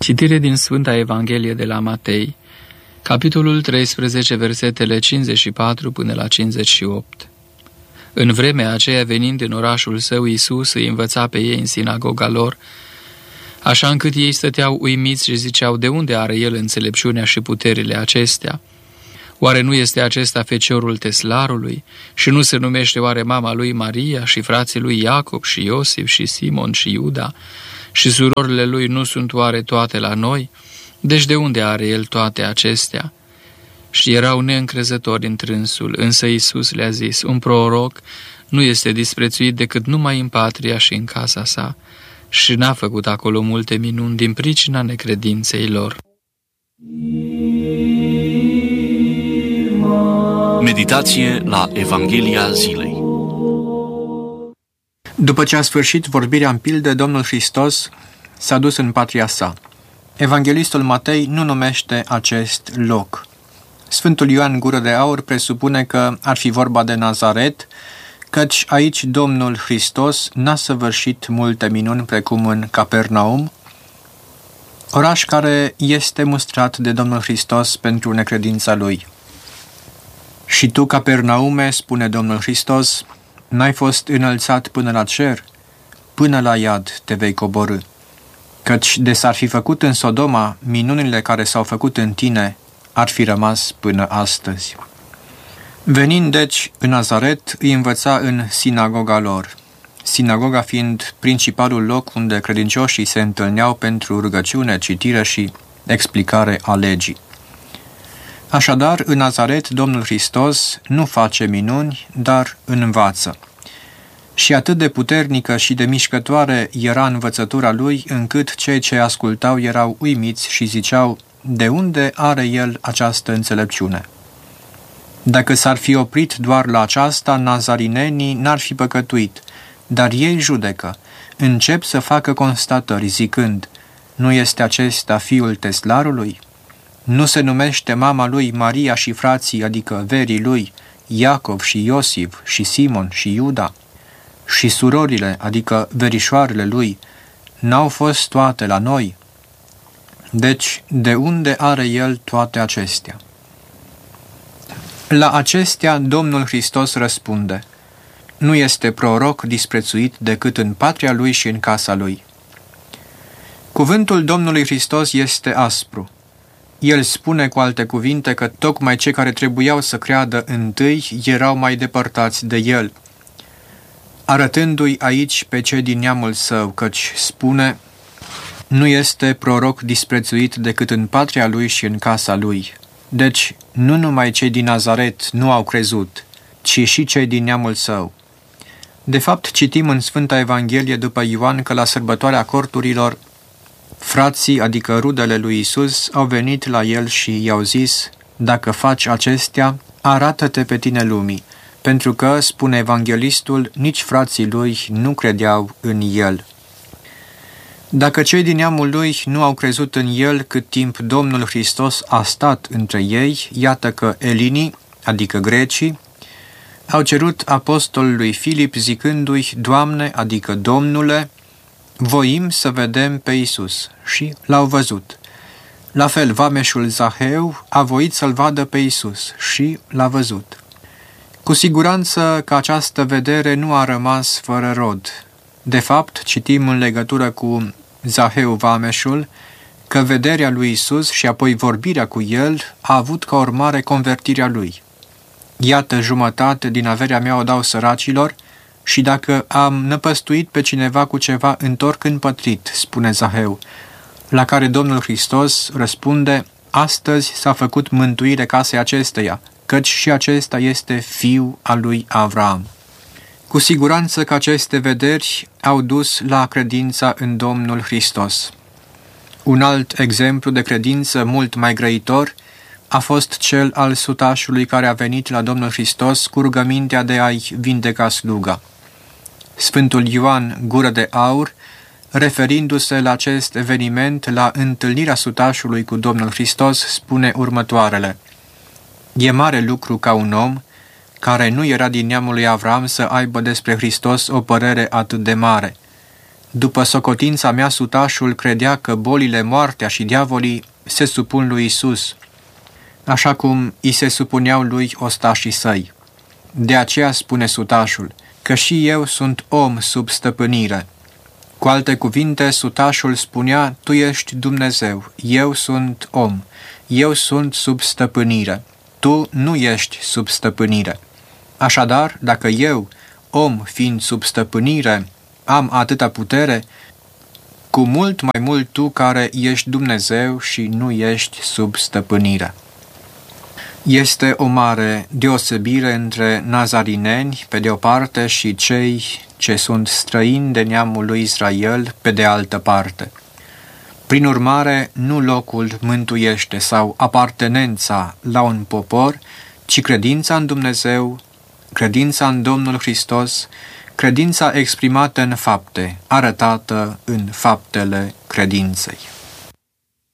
Citire din Sfânta Evanghelie de la Matei, capitolul 13, versetele 54 până la 58. În vremea aceea, venind în orașul său, Iisus îi învăța pe ei în sinagoga lor, așa încât ei stăteau uimiți și ziceau: de unde are el înțelepciunea și puterile acestea? Oare nu este acesta feciorul teslarului? Și nu se numește oare mama lui Maria și frații lui Iacob și Iosif și Simon și Iuda? Și surorile lui nu sunt oare toate la noi? Deci de unde are el toate acestea? Și erau neîncrezători întrânsul, însă Iisus le-a zis: un proroc nu este disprețuit decât numai în patria și în casa sa. Și n-a făcut acolo multe minuni din pricina necredinței lor. Meditație la Evanghelia zilei. După ce a sfârșit vorbirea în pilde, Domnul Hristos s-a dus în patria sa. Evanghelistul Matei nu numește acest loc. Sfântul Ioan Gură de Aur presupune că ar fi vorba de Nazaret, căci aici Domnul Hristos n-a săvârșit multe minuni precum în Capernaum, oraș care este mustrat de Domnul Hristos pentru necredința lui. Și tu, Capernaume, spune Domnul Hristos, n-ai fost înălțat până la cer, până la iad te vei coborî. Căci de s-ar fi făcut în Sodoma minunile care s-au făcut în tine, ar fi rămas până astăzi. Venind deci în Nazaret, îi învăța în sinagoga lor, sinagoga fiind principalul loc unde credincioșii se întâlneau pentru rugăciune, citire și explicare a legii. Așadar, în Nazaret, Domnul Hristos nu face minuni, dar învață. Și atât de puternică și de mișcătoare era învățătura lui, încât cei ce ascultau erau uimiți și ziceau: de unde are el această înțelepciune? Dacă s-ar fi oprit doar la aceasta, nazarinenii n-ar fi păcătuit, dar ei judecă, încep să facă constatări zicând: nu este acesta fiul teslarului? Nu se numește mama lui Maria și frații, adică verii lui, Iacob și Iosif și Simon și Iuda? Și surorile, adică verișoarele lui, n-au fost toate la noi? Deci, de unde are el toate acestea? La acestea, Domnul Hristos răspunde: nu este proroc disprețuit decât în patria lui și în casa lui. Cuvântul Domnului Hristos este aspru. El spune cu alte cuvinte că tocmai cei care trebuiau să creadă întâi erau mai depărtați de el, arătându-i aici pe cei din neamul său, căci spune: nu este proroc disprețuit decât în patria lui și în casa lui. Deci, nu numai cei din Nazaret nu au crezut, ci și cei din neamul său. De fapt, citim în Sfânta Evanghelie după Ioan că la sărbătoarea corturilor, frații, adică rudele lui Iisus, au venit la el și i-au zis: dacă faci acestea, arată-te pe tine lumii, pentru că, spune evanghelistul, nici frații lui nu credeau în el. Dacă cei din neamul lui nu au crezut în el cât timp Domnul Hristos a stat între ei, iată că elinii, adică grecii, au cerut apostolului Filip zicându-i: Doamne, adică Domnule, voim să vedem pe Iisus, și l-au văzut. La fel, vameșul Zaheu a voit să-l vadă pe Iisus și l-a văzut. Cu siguranță că această vedere nu a rămas fără rod. De fapt, citim în legătură cu Zaheu vameșul că vederea lui Iisus și apoi vorbirea cu el a avut ca urmare convertirea lui. Iată, jumătate din averea mea o dau săracilor, și dacă am năpăstuit pe cineva cu ceva, întorc împătrit, spune Zaheu, la care Domnul Hristos răspunde: astăzi s-a făcut mântuire casei acesteia, căci și acesta este fiul al lui Avram. Cu siguranță că aceste vederi au dus la credința în Domnul Hristos. Un alt exemplu de credință mult mai grăitor a fost cel al sutașului care a venit la Domnul Hristos cu rugămintea de a-i vindeca sluga. Sfântul Ioan Gură de Aur, referindu-se la acest eveniment, la întâlnirea sutașului cu Domnul Hristos, spune următoarele: e mare lucru ca un om care nu era din neamul lui Avram să aibă despre Hristos o părere atât de mare. După socotința mea, sutașul credea că bolile, moartea și diavolii se supun lui Iisus, așa cum i se supuneau lui ostașii săi. De aceea spune sutașul că și eu sunt om sub stăpânire. Cu alte cuvinte, sutașul spunea, tu ești Dumnezeu, eu sunt om, eu sunt sub stăpânire, tu nu ești sub stăpânire. Așadar, dacă eu, om fiind sub stăpânire, am atâta putere, cu mult mai mult tu care ești Dumnezeu și nu ești sub stăpânire. Este o mare deosebire între nazarineni, pe de o parte, și cei ce sunt străini de neamul lui Israel, pe de altă parte. Prin urmare, nu locul mântuiește sau apartenența la un popor, ci credința în Dumnezeu, credința în Domnul Hristos, credința exprimată în fapte, arătată în faptele credinței.